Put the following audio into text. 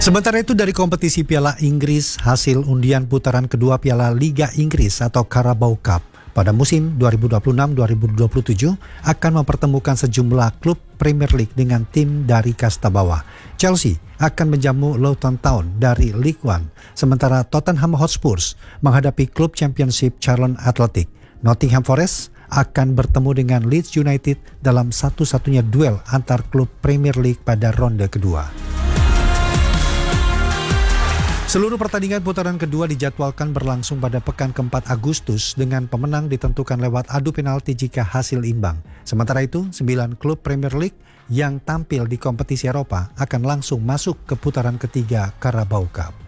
Sementara itu dari kompetisi Piala Inggris, hasil undian putaran kedua Piala Liga Inggris atau Carabao Cup pada musim 2026-2027 akan mempertemukan sejumlah klub Premier League dengan tim dari kasta bawah. Chelsea akan menjamu Luton Town dari League One, sementara Tottenham Hotspur menghadapi klub Championship Charlton Athletic. Nottingham Forest akan bertemu dengan Leeds United dalam satu-satunya duel antar klub Premier League pada ronde kedua. Seluruh pertandingan putaran kedua dijadwalkan berlangsung pada pekan keempat Agustus dengan pemenang ditentukan lewat adu penalti jika hasil imbang. Sementara itu, 9 klub Premier League yang tampil di kompetisi Eropa akan langsung masuk ke putaran ketiga Carabao Cup.